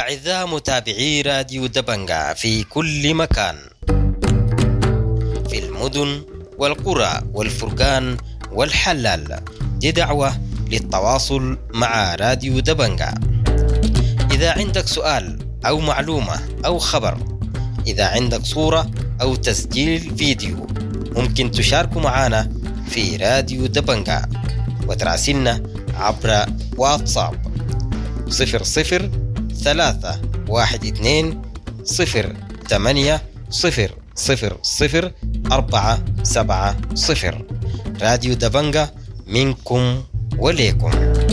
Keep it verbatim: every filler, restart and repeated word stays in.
أعزائي متابعي راديو دبنجة في كل مكان، في المدن والقرى والفرقان والحلال، دي دعوة للتواصل مع راديو دبنجة. إذا عندك سؤال أو معلومة أو خبر، إذا عندك صورة أو تسجيل فيديو، ممكن تشاركوا معنا في راديو دبنجة وتراسلنا عبر واتساب صفر صفر ثلاثة واحد اثنين صفر ثمانية صفر صفر صفر أربعة سبعة صفر. راديو دبنجة منكم وليكم.